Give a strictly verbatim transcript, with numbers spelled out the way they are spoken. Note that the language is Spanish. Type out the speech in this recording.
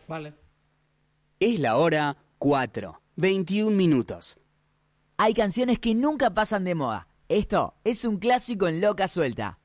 Vale. Es la hora cuatro, veintiún minutos. Hay canciones que nunca pasan de moda. Esto es un clásico en Loca Suelta.